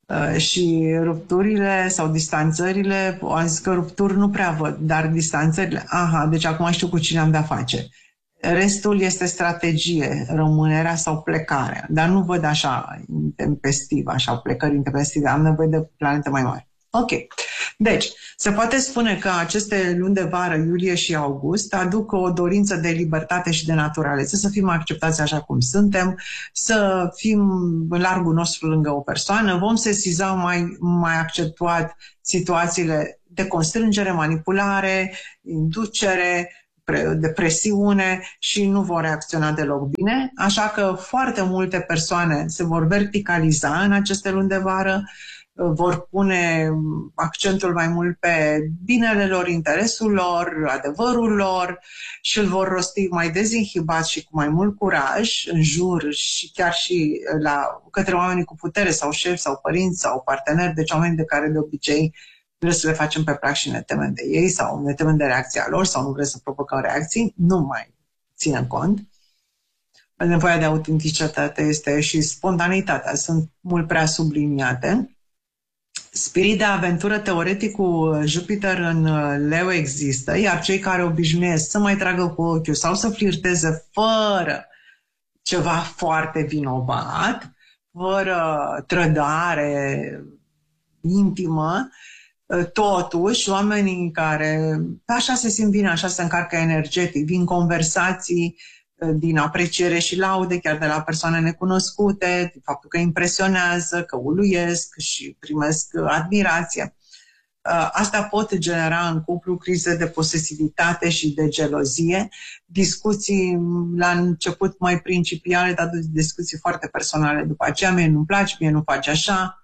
Și rupturile sau distanțările, am zis că rupturi nu prea văd, dar distanțările, aha, deci acum știu cu cine am de-a face. Restul este strategie, rămânerea sau plecarea, dar nu văd așa intempestiv, așa plecări intempestive, am nevoie de planete mai mari. Ok. Deci, se poate spune că aceste luni de vară, iulie și august, aduc o dorință de libertate și de naturalețe, să fim acceptați așa cum suntem, să fim în largul nostru lângă o persoană, vom sesiza mai, mai accentuat situațiile de constrângere, manipulare, inducere, de presiune și nu vor reacționa deloc bine, așa că foarte multe persoane se vor verticaliza în aceste luni de vară, vor pune accentul mai mult pe binele lor, interesul lor, adevărul lor și îl vor rosti mai dezinhibat și cu mai mult curaj în jur și chiar și la, către oamenii cu putere sau șefi sau părinți sau parteneri, deci oameni de care de obicei vrem să le facem pe plac și ne temem de ei sau ne temem de reacția lor sau nu vrem să provocăm reacții, nu mai ținem cont. Nevoia de autenticitate este și spontaneitatea sunt mult prea subliniate. Spirit de aventură teoretic cu Jupiter în Leu există, iar cei care obișnuiesc să mai tragă cu ochiul sau să flirteze fără ceva foarte vinovat, fără trădare intimă, totuși oamenii care așa se simt bine, așa se încarcă energetic, din conversații, din apreciere și laude, chiar de la persoane necunoscute, din faptul că impresionează, că uluiesc și primesc admirație. Asta pot genera în cuplu crize de posesivitate și de gelozie, discuții la început mai principiale, dar discuții foarte personale după aceea, mie nu-mi place, mie nu faci așa.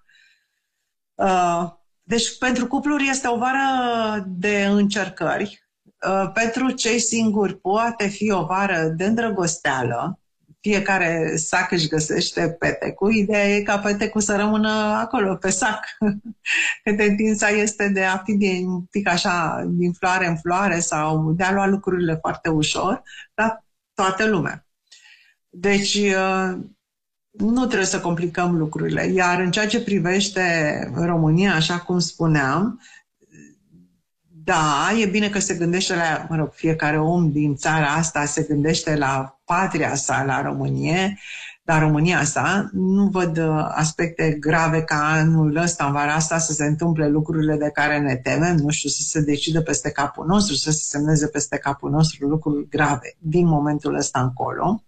Deci pentru cupluri este o vară de încercări. Pentru cei singuri poate fi o vară de îndrăgosteală, fiecare sac își găsește petecul, ideea e ca petecul să rămână acolo, pe sac. Tendința este de a fi din, un pic așa, din floare în floare sau de a lua lucrurile foarte ușor, la toată lumea. Deci nu trebuie să complicăm lucrurile. Iar în ceea ce privește România, așa cum spuneam, da, e bine că se gândește la, mă rog, fiecare om din țara asta se gândește la patria sa, la România, la România sa. Nu văd aspecte grave ca anul ăsta, în vara asta, să se întâmple lucrurile de care ne temem, nu știu, să se decidă peste capul nostru, să se semneze peste capul nostru lucruri grave din momentul ăsta încolo.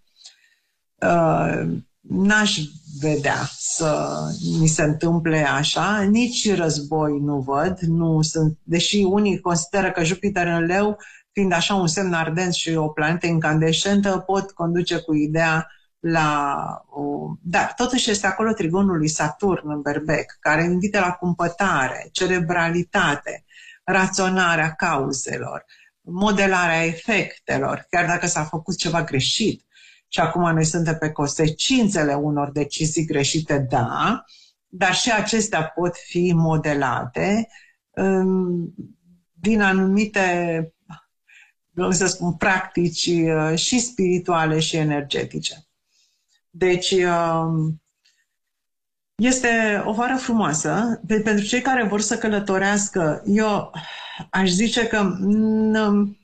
Uh, N-aș vedea să mi se întâmple așa, nici război nu văd, nu sunt, deși unii consideră că Jupiter în Leu, fiind așa un semn ardent și o planetă incandescentă, pot conduce cu ideea la... O... Dar totuși este acolo trigonul lui Saturn în Berbec, care invită la cumpătare, cerebralitate, raționarea cauzelor, modelarea efectelor, chiar dacă s-a făcut ceva greșit. Și acum noi suntem pe consecințele unor decizii greșite, da, dar și acestea pot fi modelate um, din anumite, vreau să spun, practici uh, și spirituale și energetice. Deci um, este o vară frumoasă. De, pentru cei care vor să călătorească, eu aș zice că um,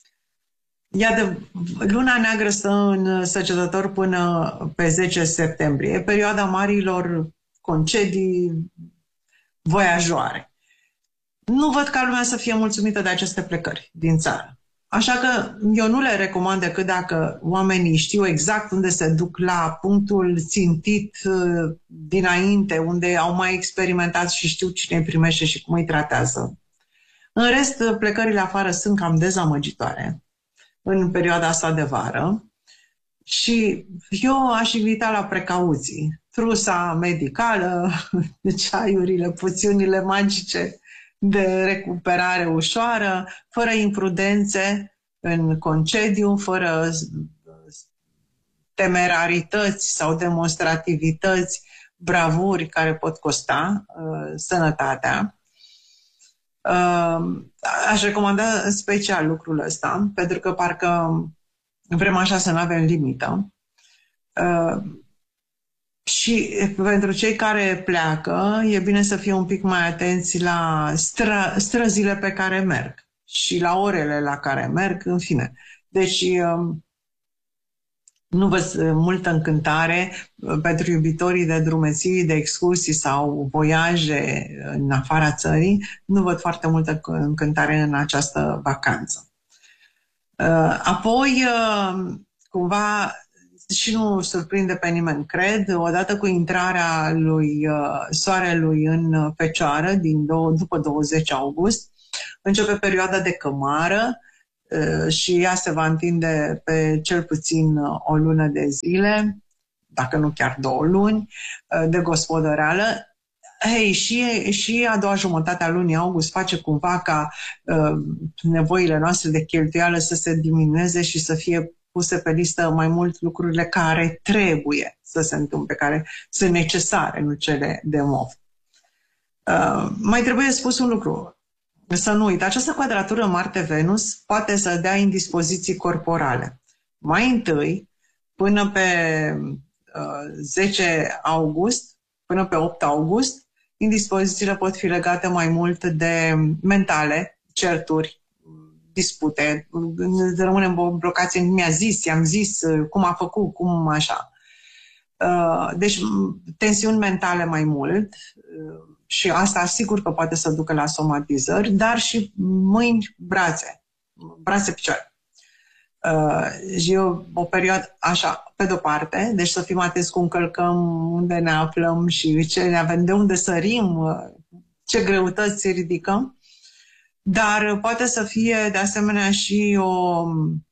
Ia de, luna neagră stă în Săgetător până pe zece septembrie, e perioada marilor concedii, voiajoare. Nu văd ca lumea să fie mulțumită de aceste plecări din țară. Așa că eu nu le recomand decât dacă oamenii știu exact unde se duc, la punctul țintit dinainte, unde au mai experimentat și știu cine îi primește și cum îi tratează. În rest, plecările afară sunt cam dezamăgitoare în perioada asta de vară și eu aș invita la precauții. Trusa medicală, ceaiurile, poțiunile magice de recuperare ușoară, fără imprudențe în concediu, fără temerarități sau demonstrativități, bravuri care pot costa uh, sănătatea. Uh, aș recomanda în special lucrul ăsta, pentru că parcă vrem așa să nu avem limită. Uh, Și pentru cei care pleacă, e bine să fie un pic mai atenți la stră, străzile pe care merg și la orele la care merg, în fine. Deci nu văd multă încântare pentru iubitorii de drumeții, de excursii sau voiaje în afara țării. Nu văd foarte multă încântare în această vacanță. Apoi, cumva, și nu surprinde pe nimeni, cred, odată cu intrarea lui Soarelui în Fecioară, din două, după douăzeci august, începe perioada de cămară și ea se va întinde pe cel puțin o lună de zile, dacă nu chiar două luni, de gospodăreală. Hei, și, și a doua jumătate a lunii august face cumva ca uh, nevoile noastre de cheltuială să se diminueze și să fie puse pe listă mai mult lucrurile care trebuie să se întâmple, care sunt necesare, nu cele de mof. Uh, mai trebuie spus un lucru. Să nu uit, această quadratură Marte-Venus poate să dea indispoziții corporale. Mai întâi, până pe uh, zece august, până pe opt august, indispozițiile pot fi legate mai mult de mentale, certuri, dispute, rămânem blocați în mi-a zis, i-am zis, cum a făcut, cum așa. Deci tensiuni mentale mai mult și asta sigur că poate să ducă la somatizări, dar și mâini, brațe, brațe, picioare. Și eu, o perioadă așa, pe de-o parte, deci să fim atenți cum călcăm, unde ne aflăm și ce ne avem, de unde sărim, ce greutăți ridicăm, dar poate să fie de asemenea și o,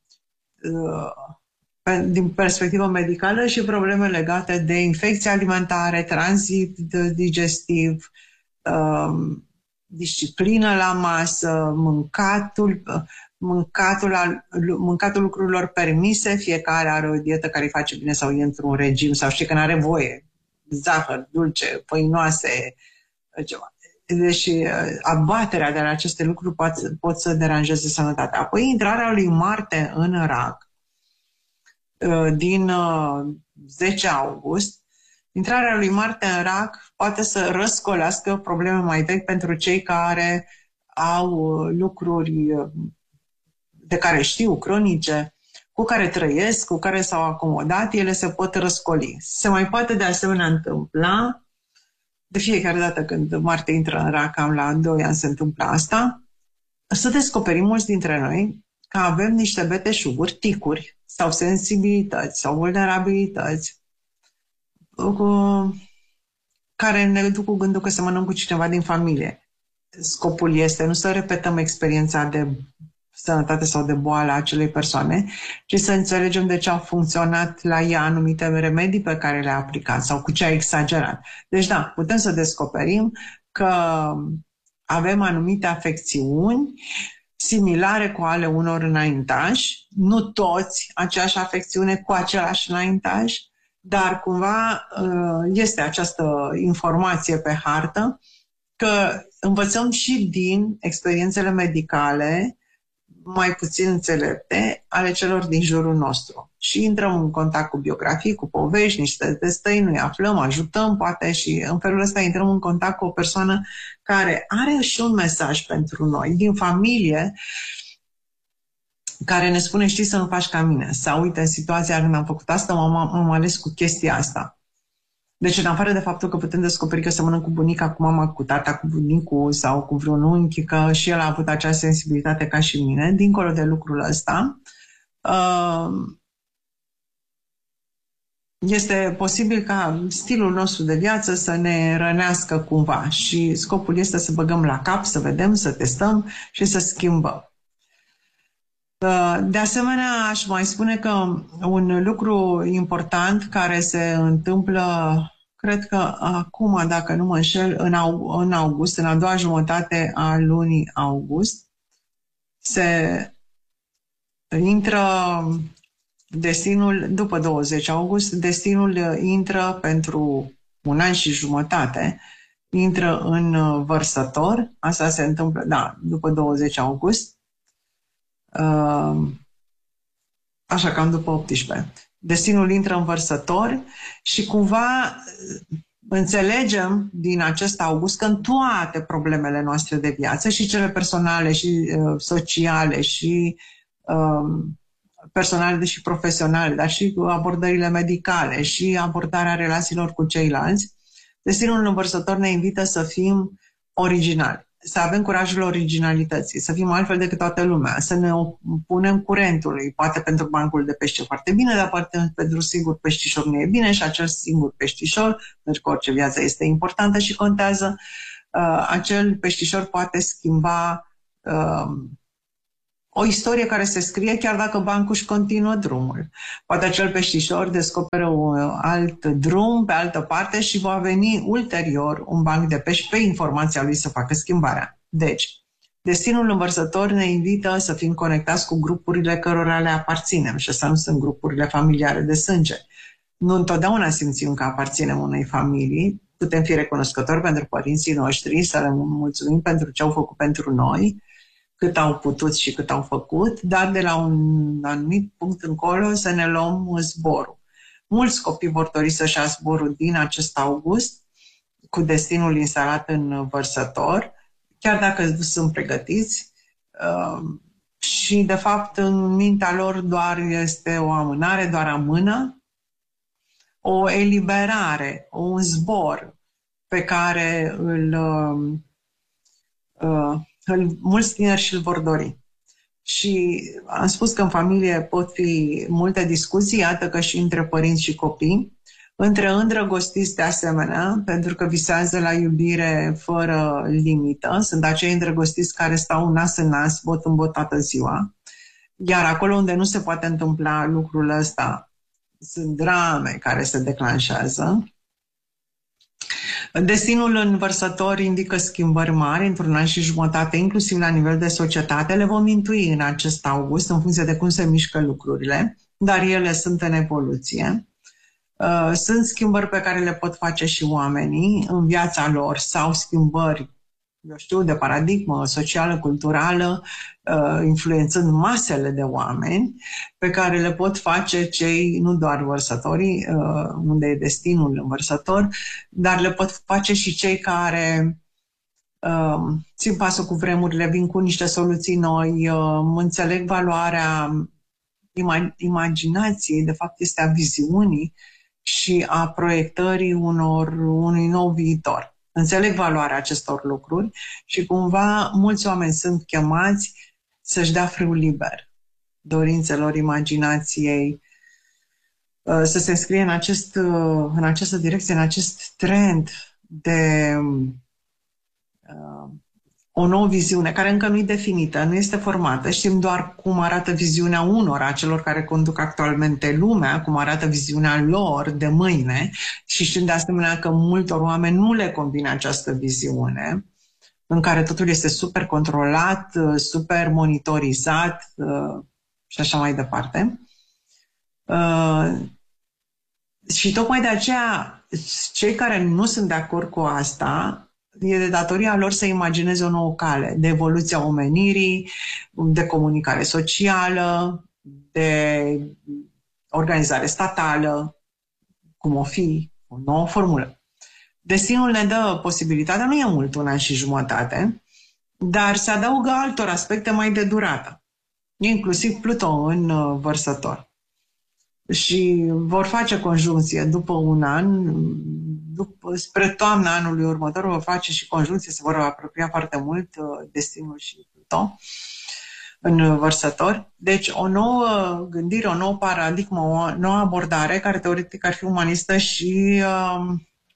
din perspectivă medicală, și probleme legate de infecții alimentare, tranzit digestiv, disciplină la masă, mâncatul, mâncatul, al, mâncatul lucrurilor permise, fiecare are o dietă care îi face bine sau e într-un regim sau știe că nu are voie, zahăr, dulce, făinoase, ceva. Deci abaterea de la aceste lucruri pot, pot să deranjeze sănătatea. Apoi intrarea lui Marte în Rac din zece august, intrarea lui Marte în Rac poate să răscolească probleme mai vechi pentru cei care au lucruri de care știu, cronice, cu care trăiesc, cu care s-au acomodat, ele se pot răscoli. Se mai poate de asemenea întâmpla, de fiecare dată când Marte intră în Rac, cam la doi ani se întâmplă asta, să descoperim mulți dintre noi că avem niște beteșuguri, ticuri sau sensibilități sau vulnerabilități cu, care ne duc cu gândul că semănăm cu cineva din familie. Scopul este nu să repetăm experiența de sănătate sau de boală a acelei persoane, ci să înțelegem de ce au funcționat la ea anumite remedii pe care le-a aplicat sau cu ce a exagerat. Deci da, putem să descoperim că avem anumite afecțiuni similare cu ale unor înaintași, nu toți aceeași afecțiune cu același înaintaș, dar cumva este această informație pe hartă că învățăm și din experiențele medicale mai puțin înțelepte ale celor din jurul nostru. Și intrăm în contact cu biografii, cu povești, niște testăi, noi aflăm, ajutăm, poate, și în felul ăsta intrăm în contact cu o persoană care are și un mesaj pentru noi, din familie, care ne spune, știi, să nu faci ca mine. Sau, uite, în situația când am făcut asta, m-am ales cu chestia asta. Deci, în afară de faptul că putem descoperi că semănăm cu bunica, cu mama, cu tata, cu bunicul sau cu vreun unchi, că și el a avut acea sensibilitate ca și mine, dincolo de lucrul ăsta, este posibil ca stilul nostru de viață să ne rănească cumva și scopul este să băgăm la cap, să vedem, să testăm și să schimbăm. De asemenea, aș mai spune că un lucru important care se întâmplă, cred că acum, dacă nu mă înșel, în august, în a doua jumătate a lunii august, se intră destinul, după douăzeci august, destinul intră pentru un an și jumătate, intră în Vărsător, asta se întâmplă, da, după douăzeci august, așa, cam după optsprezece. destinul intră în vărsători și cumva înțelegem din acest august că în toate problemele noastre de viață, și cele personale și uh, sociale și uh, personale și profesionale, dar și abordările medicale și abordarea relațiilor cu ceilalți, destinul învărsător ne invită să fim originali, să avem curajul originalității, să fim altfel decât toată lumea, să ne opunem curentului, poate pentru bancul de pește foarte bine, dar poate pentru singur peștișor nu e bine și acel singur peștișor, pentru că orice viață este importantă și contează, uh, acel peștișor poate schimba uh, o istorie care se scrie chiar dacă bancul își continuă drumul. Poate acel peștișor descoperă un alt drum pe altă parte și va veni ulterior un banc de pești pe informația lui să facă schimbarea. Deci, destinul învărsător ne invită să fim conectați cu grupurile cărora le aparținem și astea nu sunt grupurile familiare de sânge. Nu întotdeauna simțim că aparținem unei familii, putem fi recunoscători pentru părinții noștri, să le mulțumim pentru ce au făcut pentru noi, cât au putut și cât au făcut, dar de la un anumit punct încolo să ne luăm zborul. Mulți copii vor dori să-și ia zborul din acest august, cu destinul instalat în vărsător, chiar dacă sunt pregătiți și, de fapt, în mintea lor doar este o amânare, doar amână, o eliberare, un zbor pe care îl... mulți tineri și-l vor dori. Și am spus că în familie pot fi multe discuții, iată că și între părinți și copii, între îndrăgostiți de asemenea, pentru că visează la iubire fără limită, sunt acei îndrăgostiți care stau nas în nas, bot în bot toată ziua, iar acolo unde nu se poate întâmpla lucrul ăsta, sunt drame care se declanșează. Destinul învărsător indică schimbări mari într-un an și jumătate, inclusiv la nivel de societate. Le vom intui în acest august, în funcție de cum se mișcă lucrurile, dar ele sunt în evoluție. Sunt schimbări pe care le pot face și oamenii în viața lor sau schimbări, eu știu, de paradigmă socială, culturală, influențând masele de oameni, pe care le pot face cei, nu doar vărsătorii, unde e destinul învărsător, dar le pot face și cei care țin pasul cu vremurile, vin cu niște soluții noi, înțeleg valoarea imaginației, de fapt este a viziunii și a proiectării unor, unui nou viitor. Înțeleg valoarea acestor lucruri și cumva mulți oameni sunt chemați să-și dea frâul liber dorințelor, imaginației, să se înscrie în, acest, în această direcție, în acest trend de uh, o nouă viziune, care încă nu e definită, nu este formată. Știm doar cum arată viziunea unora, celor care conduc actualmente lumea, cum arată viziunea lor de mâine și știm de asemenea că multor oameni nu le convine această viziune, în care totul este super controlat, super monitorizat și așa mai departe. Și tocmai de aceea, cei care nu sunt de acord cu asta, e de datoria lor să imagineze o nouă cale de evoluție a omenirii, de comunicare socială, de organizare statală, cum o fi, o nouă formulă. Destinul ne dă posibilitatea, nu e mult, un an și jumătate, dar se adaugă altor aspecte mai de durată, inclusiv Pluton în vărsător. Și vor face conjuncție după un an, după, spre toamna anului următor vor face și conjuncție, se vor apropia foarte mult destinul și Pluton în vărsător. Deci o nouă gândire, o nouă paradigmă, o nouă abordare care teoretic ar fi umanistă și uh,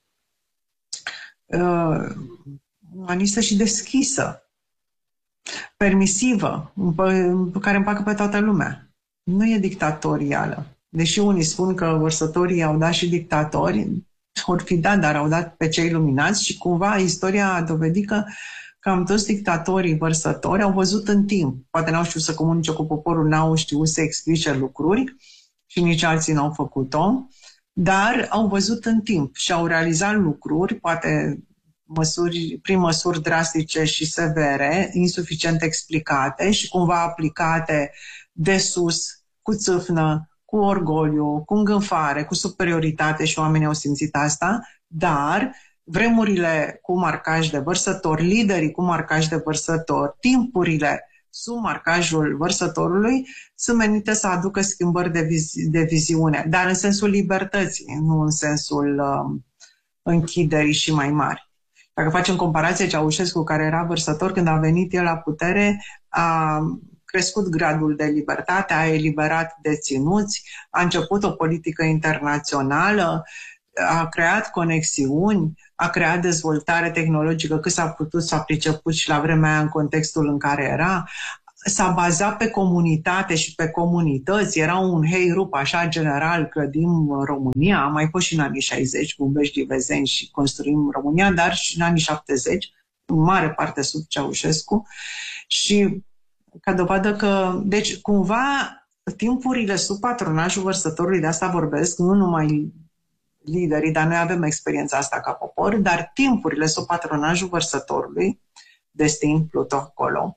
uh, umanistă și deschisă, permisivă, care împacă pe toată lumea. Nu e dictatorială. Deși unii spun că vărsătorii au dat și dictatori, ori fi dat, dar au dat pe cei luminați și cumva istoria a dovedit că cam toți dictatorii vărsători au văzut în timp. Poate n-au știut să comunice cu poporul, n-au știut să explice lucruri și nici alții n-au făcut-o, dar au văzut în timp și au realizat lucruri, poate măsuri, prin măsuri drastice și severe, insuficient explicate și cumva aplicate de sus, cu țâfnă, cu orgoliu, cu îngânfare, cu superioritate și oamenii au simțit asta, dar vremurile cu marcaj de vărsător, liderii cu marcaj de vărsător, timpurile sub marcajul vărsătorului sunt menite să aducă schimbări de, vizi- de viziune, dar în sensul libertății, nu în sensul uh, închiderii și mai mari. Dacă facem comparație, Ceaușescu, care era vărsător, când a venit el la putere, a crescut gradul de libertate, a eliberat deținuți, a început o politică internațională, a creat conexiuni, a creat dezvoltare tehnologică cât s-a putut, s-a priceput și la vremea aia în contextul în care era, s-a bazat pe comunitate și pe comunități, era un hei rup așa general, clădim România, a mai fost și în anii șaizeci, cu Bești Vezeni și construim România, dar și în anii șaptezeci, în mare parte sub Ceaușescu, și ca dovadă că, deci cumva timpurile sub patronajul vărsătorului, de asta vorbesc, nu numai liderii, dar noi avem experiența asta ca popor, dar timpurile sub patronajul vărsătorului, destin, Pluto acolo,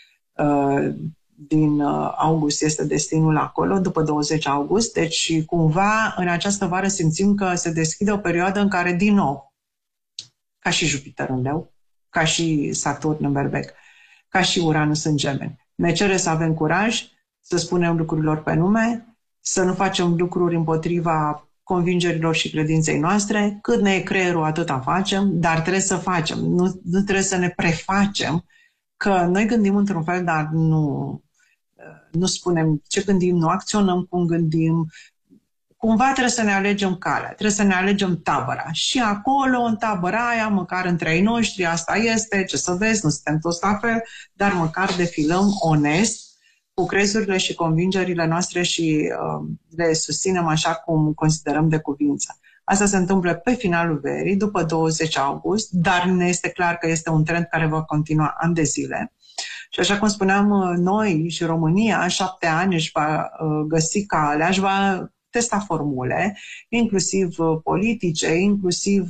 din august este destinul acolo, după douăzeci august, deci cumva în această vară simțim că se deschide o perioadă în care din nou, ca și Jupiter în Leu, ca și Saturn în Berbec, ca și Uranus în Gemeni, ne cere să avem curaj, să spunem lucrurilor pe nume, să nu facem lucruri împotriva convingerilor și credinței noastre, cât ne e creierul atâta facem, dar trebuie să facem, nu, nu trebuie să ne prefacem că noi gândim într-un fel, dar nu, nu spunem ce gândim, nu acționăm cum gândim. Cumva trebuie să ne alegem calea, trebuie să ne alegem tabăra. Și acolo, în tabăra aia, măcar între ei noștri, asta este, ce să vezi, nu suntem toți la fel, dar măcar defilăm onest cu crezurile și convingerile noastre și uh, le susținem așa cum considerăm de cuvință. Asta se întâmplă pe finalul verii, după douăzeci august, dar ne este clar că este un trend care va continua ani de zile. Și așa cum spuneam, noi și România, șapte ani își va găsi calea, își va testa formule, inclusiv politice, inclusiv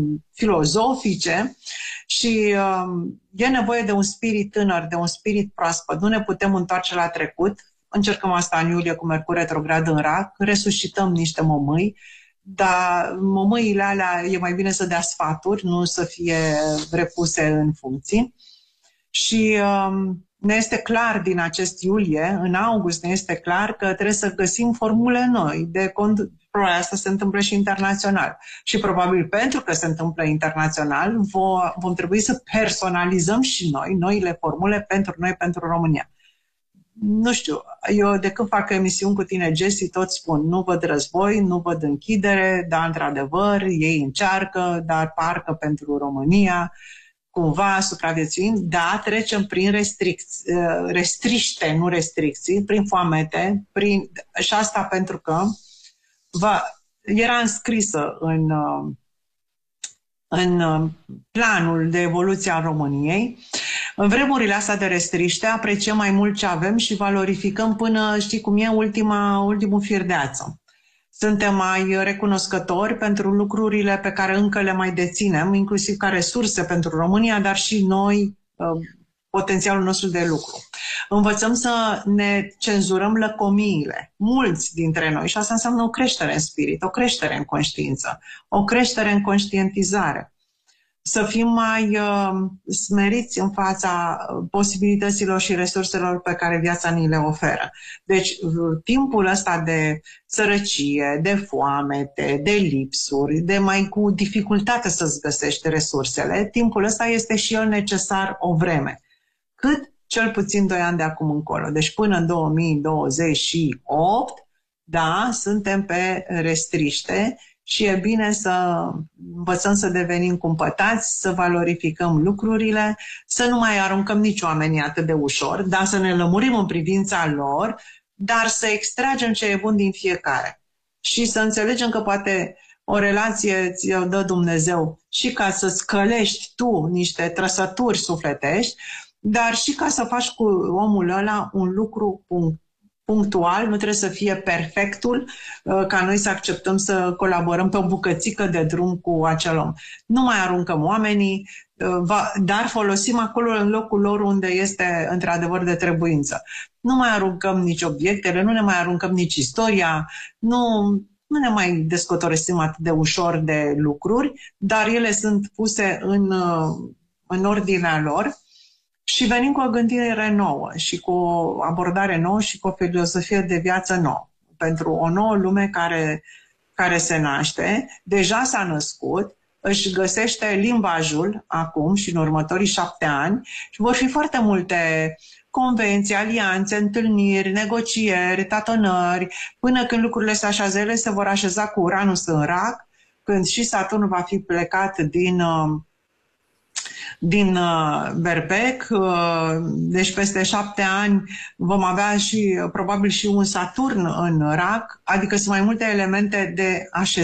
filozofice, și uh, e nevoie de un spirit tânăr, de un spirit proaspăt. Nu ne putem întoarce la trecut. Încercăm asta în iulie cu Mercur retrograd în Rac, resuscităm niște mămâi, dar mămâile alea e mai bine să dea sfaturi, nu să fie repuse în funcții. Și um, ne este clar din acest iulie, în august ne este clar că trebuie să găsim formule noi de conducere. Probabil asta se întâmplă și internațional. Și probabil pentru că se întâmplă internațional, vom, vom trebui să personalizăm și noi noile formule pentru noi, pentru România. Nu știu, eu de când fac emisiuni cu tine, Jessie, tot spun, nu văd război, nu văd închidere, dar într-adevăr ei încearcă, dar parcă pentru România, cumva supraviețuim, da, trecem prin restricții, restriște, nu restricții, prin foamete, prin, și asta pentru că va, era înscrisă în, în planul de evoluție a României. În vremurile astea de restriște, apreciem mai mult ce avem și valorificăm până, știi cum e, ultima, ultimul fir de ață. Suntem mai recunoscători pentru lucrurile pe care încă le mai deținem, inclusiv ca resurse pentru România, dar și noi, potențialul nostru de lucru. Învățăm să ne cenzurăm lăcomiile, mulți dintre noi, și asta înseamnă o creștere în spirit, o creștere în conștiință, o creștere în conștientizare. Să fim mai uh, smeriți în fața posibilităților și resurselor pe care viața ni le oferă. Deci, timpul ăsta de sărăcie, de foamete, de lipsuri, de mai cu dificultate să-ți găsești resursele, timpul ăsta este și el necesar o vreme. Cât? Cel puțin doi ani de acum încolo. Deci până în două mii douăzeci și opt, da, suntem pe restriște și e bine să învățăm să devenim cumpătați, să valorificăm lucrurile, să nu mai aruncăm nici oamenii atât de ușor, dar să ne lămurim în privința lor, dar să extragem ce e bun din fiecare. Și să înțelegem că poate o relație ți-o dă Dumnezeu și ca să-ți călești tu niște trăsături sufletești, dar și ca să faci cu omul ăla un lucru punctual, nu trebuie să fie perfectul, ca noi să acceptăm să colaborăm pe o bucățică de drum cu acel om. Nu mai aruncăm oamenii, dar folosim acolo în locul lor unde este într-adevăr de trebuință. Nu mai aruncăm nici obiectele, nu ne mai aruncăm nici istoria, nu, nu ne mai descotorosim atât de ușor de lucruri, dar ele sunt puse în, în ordinea lor și venim cu o gândire nouă și cu o abordare nouă și cu o filozofie de viață nouă. Pentru o nouă lume care, care se naște, deja s-a născut, își găsește limbajul acum și în următorii șapte ani și vor fi foarte multe convenții, alianțe, întâlniri, negocieri, tatonări, până când lucrurile se așează, ele se vor așeza cu Uranus în Rac, când și Saturn va fi plecat din... din Berbec, deci peste șapte ani vom avea și probabil și un Saturn în Rac, adică sunt mai multe elemente de așezare